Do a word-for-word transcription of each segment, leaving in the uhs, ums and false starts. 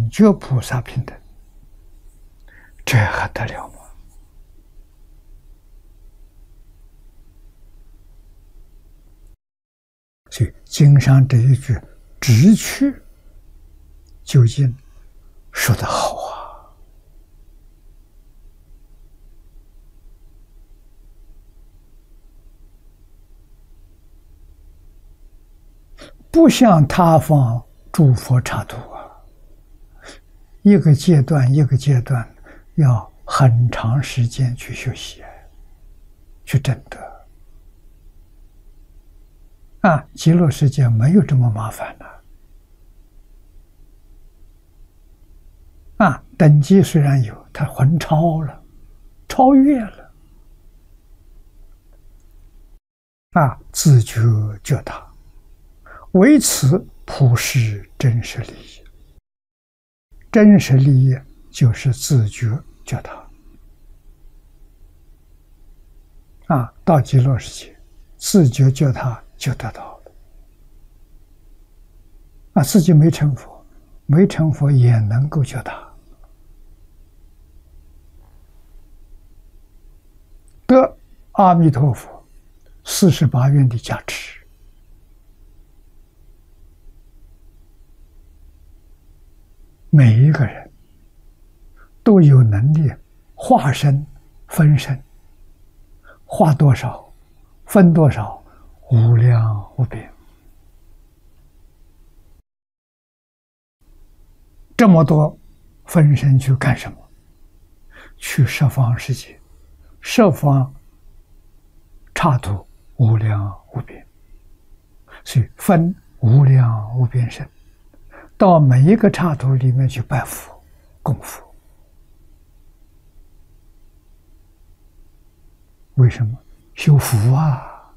正觉菩萨平等，这还得了吗？所以经上这一句直去究竟说得好啊！不像他方诸佛刹土啊，一个阶段一个阶段要很长时间去学习，去证得。啊，极乐世界没有这么麻烦的。啊，等级虽然有，它魂超了，超越了。啊，自觉觉他，为此普世真实利益。真实利益就是自觉觉他。啊，到极乐世界，自觉觉他就得到了。啊，自己没成佛，没成佛也能够觉他。得阿弥陀佛四十八愿的加持，每一个人都有能力化身分身，化多少分多少，无量无边。这么多分身去干什么？去十方世界，十方刹土无量无边，所以分无量无边身，到每一个刹土里面去拜佛供佛。为什么？修福啊！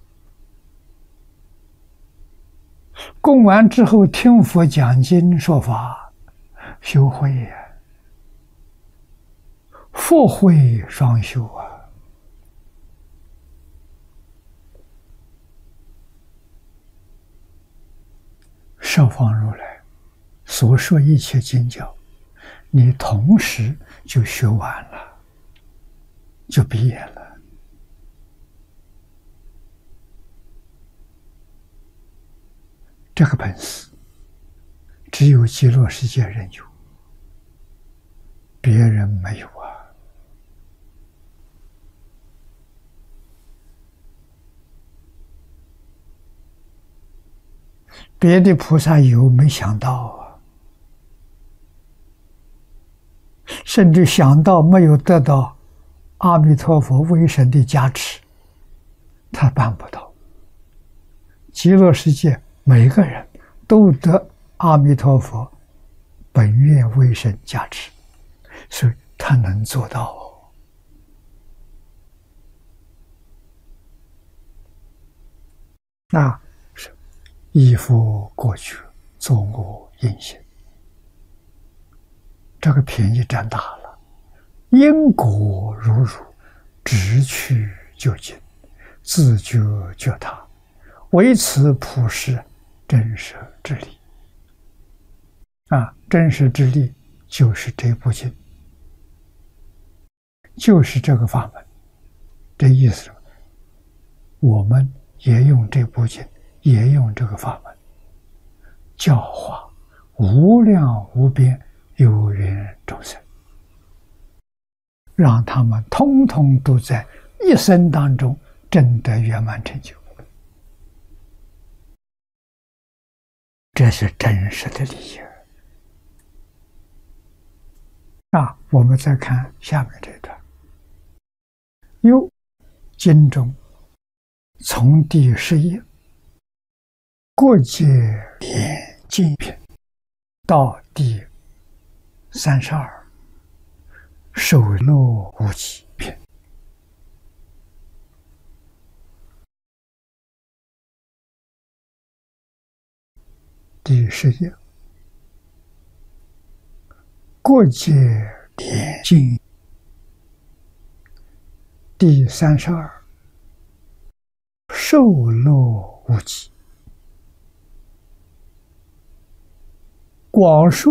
供完之后听佛讲经说法，修慧呀、啊，佛慧双修啊！十方如来所说一切经教，你同时就学完了，就毕业了。这个本事只有极乐世界人有，别人没有啊。别的菩萨有，没想到啊，甚至想到没有得到阿弥陀佛威神的加持，他办不到。极乐世界每个人都得阿弥陀佛本愿威神加持，所以他能做到。那是依佛过去，作我因行，这个便宜占大了。因果如如，直去究竟，自觉觉他，为此普世真实之力。啊，真实之力就是这部经，就是这个法门。这意思是，我们也用这部经，也用这个法门，教化无量无边有缘众生，让他们通通都在一生当中证得圆满成就。这是真实的利益。啊，我们再看下面这段。又经中从第十页过界连经篇到第三十二首落无极篇，第十页过界连经，第三十二受落无极，广说